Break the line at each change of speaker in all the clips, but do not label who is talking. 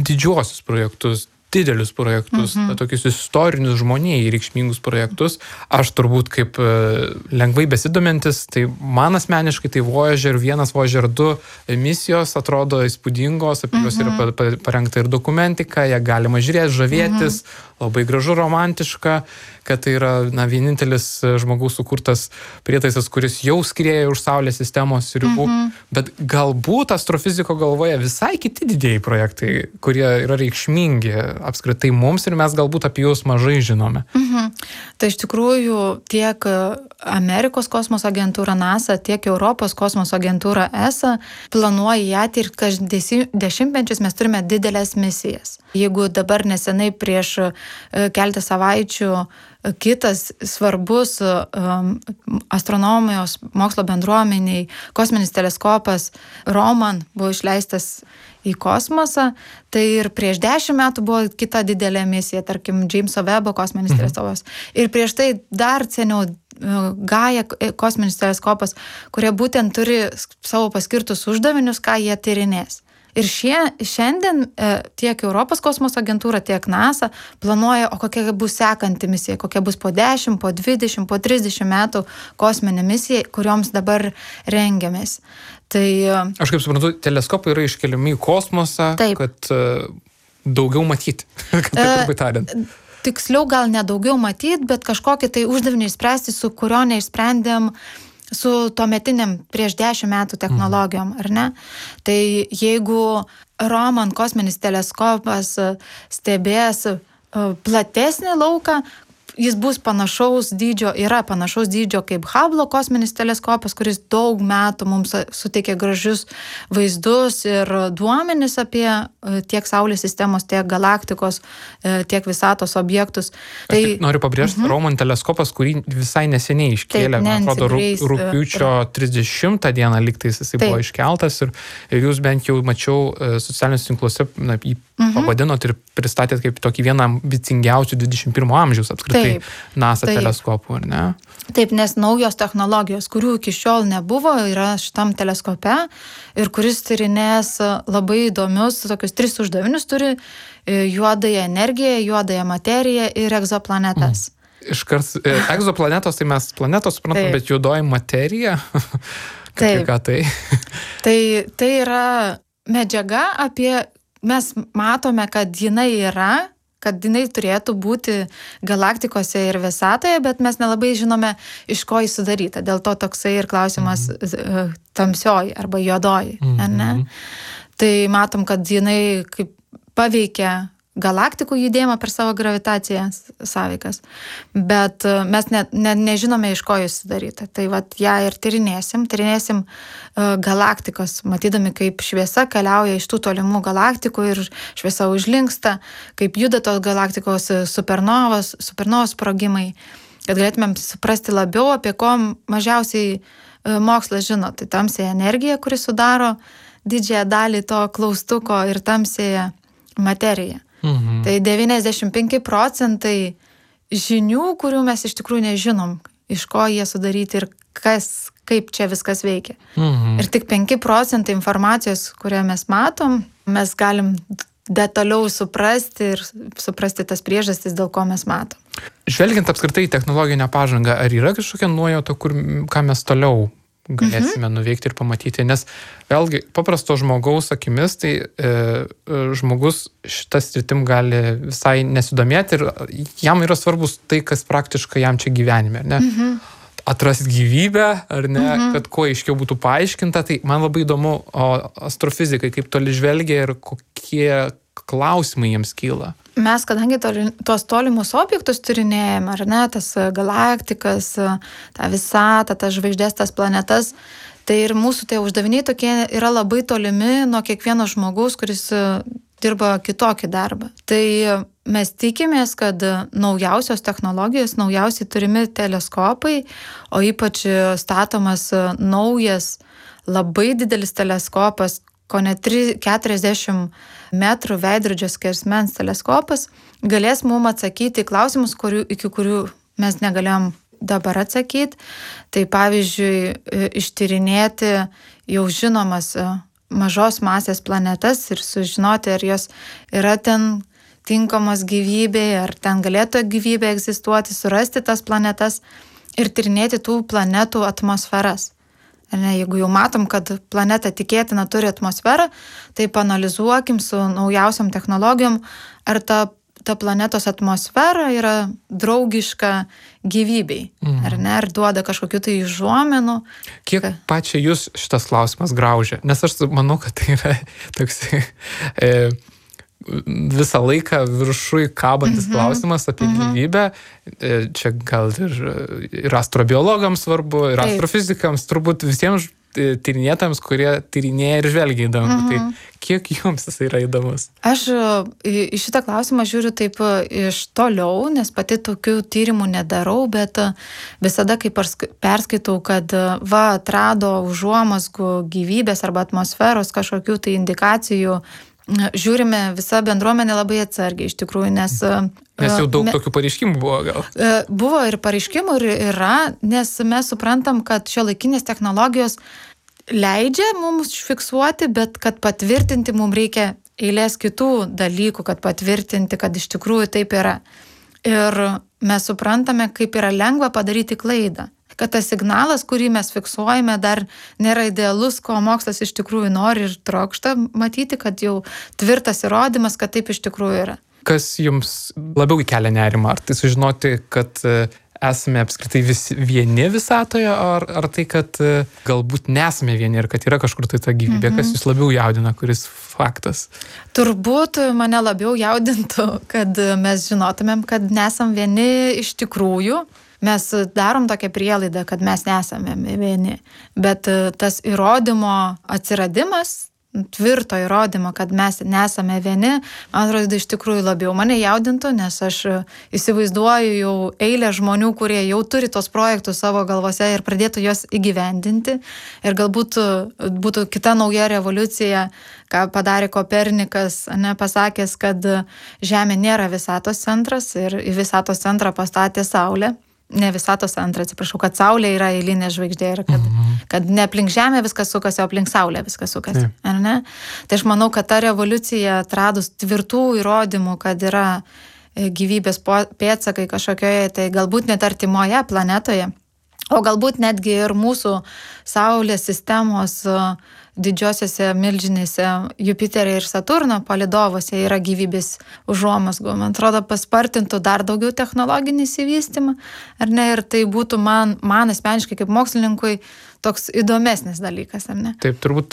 didžiuosius projektus, didelius projektus, tokius istorinius žmonijai reikšmingus projektus. Aš turbūt kaip lengvai besidomintis, tai man asmeniškai tai Voyager 1, Voyager 2 misijos atrodo įspūdingos, apie juos yra parengta ir dokumentika, ją galima žiūrėti, žavėtis, labai gražu, romantiška, kad tai yra vienintelis žmogaus sukurtas prietaisas, kuris jau skrieja už Saulės sistemos ribų, bet galbūt astrofiziko galvoje visai kiti didieji projektai, kurie yra reikšmingi apskritai mums ir mes galbūt apie juos mažai žinome.
Tai iš tikrųjų tiek Amerikos kosmoso agentūra NASA, tiek Europos kosmoso agentūra ESA planuoja į ateitį ir kas dešimtmečius mes turime didelės misijas. Jeigu dabar nesenai prieš keletą savaičių kitas svarbus astronomijos mokslo bendruomeniai kosminis teleskopas Roman buvo išleistas į kosmosą, tai ir prieš 10 metų buvo kita didelė misija, tarkim, Jameso Webbo kosminis teleskopas. Ir prieš tai dar seniau Gaia kosminis teleskopas, kurie būtent turi savo paskirtus uždavinius, ką jie tyrinės. Ir šiandien tiek Europos kosmoso agentūra, tiek NASA planuoja, o kokia bus sekanti misija, kokia bus po 10, po 20, po 30 metų kosminė misija, kurioms dabar rengiamės. Tai,
aš kaip suprantu, teleskopai yra iškeliami į kosmosą, taip, kad daugiau matyti, kad taip tariant.
Tiksliau gal ne daugiau matyti, bet kažkokį tai uždavinį išspręsti, su kurio neišsprendėm su tuometiniam prieš 10 metų technologijom, ar ne? Tai jeigu Roman kosminis teleskopas stebės platesnį lauką, jis bus panašaus dydžio kaip Hubble kosminis teleskopas, kuris daug metų mums suteikia gražius vaizdus ir duomenis apie tiek Saulės sistemos, tiek galaktikos, tiek visatos objektus.
Tai noriu pabrėžti, Roman teleskopas, kurį visai neseniai iškėlė, man atrodo, rugpjūčio 30 dieną lygtais jisai buvo iškeltas ir jūs bent jau mačiau socialiniuose tinkluose jį pavadinot ir pristatėt kaip tokį vieną ambicingiausių 21 amžiaus apskritai NASA teleskopų, ar ne?
Taip, nes naujos technologijos, kurių iki šiol nebuvo, yra šitam teleskope ir kuris tyrinės labai įdomius, tokius 3 uždavinius turi: juodąją energiją, juodąją materiją ir egzoplanetas.
Iškart, egzoplanetos, tai mes planetos suprantam, bet juodoji materija, ką tai?
Tai yra medžiaga mes matome, kad jinai yra, kad jinai turėtų būti galaktikose ir visatoje, bet mes nelabai žinome, iš ko jis sudaryta. Dėl to toksai ir klausimas tamsioji arba juodoji, ar ne? Tai matom, kad jinai kaip paveikia galaktikų judėjimą per savo gravitacijas sąveikas, bet mes nežinome, iš ko jis sudaryta. Tai ją ir tyrinėsim galaktikos, matydami, kaip šviesa keliauja iš tų tolimų galaktikų ir šviesa užlinksta, kaip juda tos galaktikos supernovos sprogimai, kad galėtumėm suprasti labiau, apie ko mažiausiai mokslas žino. Tai tamsiąją energiją, kuri sudaro didžiąją dalį to klaustuko, ir tamsiąją materiją. Tai 95% žinių, kurių mes iš tikrųjų nežinom, iš ko jie sudaryti ir kaip čia viskas veikia. Ir tik 5% informacijos, kurią mes matom, mes galim detaliau suprasti ir suprasti tas priežastis, dėl ko mes matom.
Žvelgiant apskritai technologinę pažangą, ar yra kažkokia nuojauta, ką mes toliau galėsime nuveikti ir pamatyti, nes vėlgi paprasto žmogaus akimis, tai žmogus šitas sritim gali visai nesidomėti ir jam yra svarbus tai, kas praktiškai jam čia gyvenime, ne? Atrasti gyvybę, ar ne, kad kuo aiškiau būtų paaiškinta, tai man labai įdomu, o astrofizikai kaip toli žvelgia ir kokie klausimai jiems kyla.
Mes, kadangi tuos tolimus objektus tyrinėjame, ar ne, tas galaktikas, tą visatą, tas žvaigždės, tas planetas, tai ir mūsų tie uždaviniai tokie yra labai tolimi nuo kiekvieno žmogaus, kuris dirba kitokį darbą. Tai mes tikimės, kad naujausios technologijos, naujausiai turimi teleskopai, o ypač statomas naujas, labai didelis teleskopas, ko net 40 metrų veidrodžio skersmens teleskopas, galės mums atsakyti klausimus, iki kurių mes negalėjom dabar atsakyti. Tai pavyzdžiui, ištyrinėti jau žinomas mažos masės planetas ir sužinoti, ar jos yra ten tinkamos gyvybei, ar ten galėtų gyvybė egzistuoti, surasti tas planetas ir tyrinėti tų planetų atmosferas. Ne, jeigu jau matom, kad planeta tikėtina turi atmosferą, tai panalizuokim su naujausiam technologijom, ar ta planetos atmosfera yra draugiška gyvybei, ar ne, ar duoda kažkokių tai užuomenų.
Kiek pačiai jūs šitas klausimas graužia? Nes aš manau, kad tai yra toks visą laiką viršui kabantis klausimas apie gyvybę. Čia gal ir astrobiologams svarbu, ir astrofizikams, turbūt visiems tyrinėtams, kurie tyrinėja ir žvelgia į dangų. Tai kiek jums jis yra įdomus?
Aš į šitą klausimą žiūriu taip iš toliau, nes pati tokių tyrimų nedarau, bet visada, kai perskaitau, kad atrado užuomazgų gyvybės arba atmosferos kažkokių tai indikacijų, žiūrime visą bendruomenę labai atsargiai, iš tikrųjų, nes
jau daug tokių pareiškimų buvo gal?
Buvo ir pareiškimų, ir yra, nes mes suprantam, kad šiuolaikinės technologijos leidžia mums fiksuoti, bet kad patvirtinti mums reikia eilės kitų dalykų, kad patvirtinti, kad iš tikrųjų taip yra. Ir mes suprantame, kaip yra lengva padaryti klaidą. Kad tas signalas, kurį mes fiksuojame, dar nėra idealus, ko mokslas iš tikrųjų nori ir trokšta matyti, kad jau tvirtas įrodymas, kad taip iš tikrųjų yra.
Kas jums labiau kelia nerimą? Ar tai sužinoti, kad esame apskritai vieni visatoje, ar tai, kad galbūt nesame vieni ir kad yra kažkur tai ta gyvybė, kas jūs labiau jaudina, kuris faktas?
Turbūt mane labiau jaudintų, kad mes žinotumėm, kad nesam vieni iš tikrųjų. Mes darom tokią prielaidą, kad mes nesame vieni, bet tas įrodymo atsiradimas, tvirto įrodymo, kad mes nesame vieni, man atrodo, iš tikrųjų labiau mane jaudintų, nes aš įsivaizduoju jau eilę žmonių, kurie jau turi tos projektus savo galvose ir pradėtų juos įgyvendinti. Ir galbūt būtų kita nauja revoliucija, ką padarė Kopernikas, pasakęs, kad Žemė nėra visatos centras ir į visatos centrą pastatė Saulę. Ne visatos centrą, atsiprašau, kad Saulė yra eilinė žvaigždė ir kad ne aplink Žemę viskas sukasi, o aplink Saulę viskas sukasi. Ar ne? Tai aš manau, kad ta revoliucija atradus tvirtų įrodymų, kad yra gyvybės pėdsakai kažkokioje, tai galbūt net artimoje planetoje, o galbūt netgi ir mūsų Saulės sistemos didžiosiose milžinėse Jupiterio ir Saturno palydovose yra gyvybės užuomazgų. Man atrodo, paspartintų dar daugiau technologinį įsivystymą, ar ne? Ir tai būtų man asmeniškai kaip mokslininkui toks įdomesnis dalykas, ar ne?
Taip, turbūt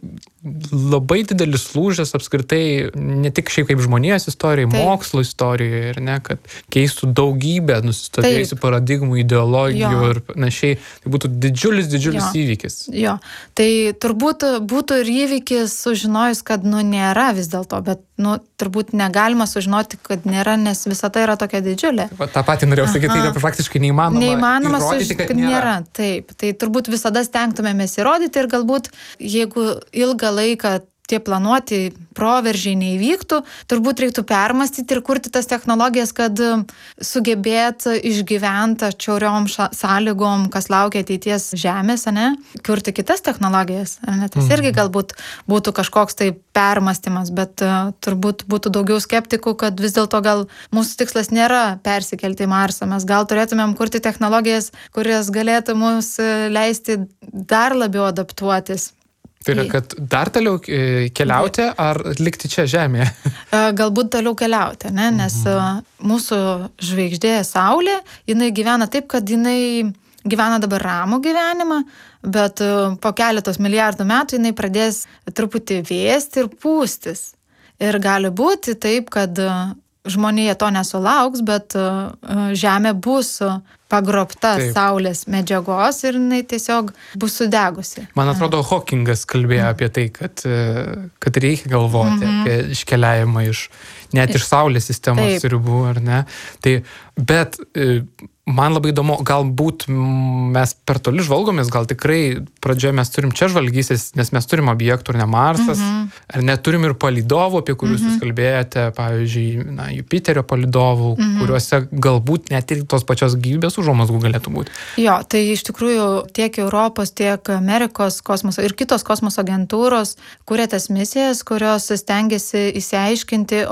labai didelis lūžis apskritai, ne tik šiaip kaip žmonijos istorijai, mokslo istorijai, ir ne, kad keistų daugybę nusistovėjusių paradigmų, ideologijų ir panašiai. Tai būtų didžiulis įvykis.
Jo, tai turbūt būtų ir įvykis sužinojus, kad nėra vis dėlto, bet turbūt negalima sužinoti, kad nėra, nes visata yra tokia didžiulė.
Ta pati norėjau sakyti, tai yra praktiškai neįmanoma įrodyti, kad nėra.
Taip, tai turbūt visada stengtumėmės įrodyti ir galbūt, jeigu ilgą laiką tie planuoti proveržiai neįvyktų, turbūt reiktų permastyti ir kurti tas technologijas, kad sugebėt išgyventi atšiauriom sąlygom, kas laukia ateities Žemės, ne? Kurti kitas technologijas, ne? Tas irgi galbūt būtų kažkoks tai permastymas, bet turbūt būtų daugiau skeptikų, kad vis dėlto gal mūsų tikslas nėra persikelti į Marsą, mes gal turėtumėm kurti technologijas, kurias galėtų mums leisti dar labiau adaptuotis.
Tai yra, kad dar toliau keliauti ar likti čia Žemėje?
Galbūt toliau keliauti, ne? Nes mūsų žvaigždė Saulė, jinai gyvena taip, kad jinai gyvena dabar ramų gyvenimą, bet po keletos milijardų metų jinai pradės truputį vėsti ir pūstis. Ir gali būti taip, kad žmonija to nesulauks, bet Žemė bus pagrobta Saulės medžiagos ir jinai tiesiog bus sudegusi.
Man atrodo, Hawkingas kalbėjo apie tai, kad reikia galvoti apie iškeliavimą net iš Saulės sistemos ribų, ar ne? Tai, bet man labai įdomu, galbūt mes per toli žvalgomės, gal tikrai pradžioje mes turim čia žvalgysis, nes mes turim objektų, ar ne Marsas, ar neturim ir palydovų, apie kuriuos jūs kalbėjote, pavyzdžiui, Jupiterio palydovų, kuriuose galbūt net ir tos pačios gyvybės užuomazgų galėtų būti.
Jo, tai iš tikrųjų tiek Europos, tiek Amerikos kosmoso ir kitos kosmoso agentūros kuria tas misijas, kurios stengiasi išsiaiškinti,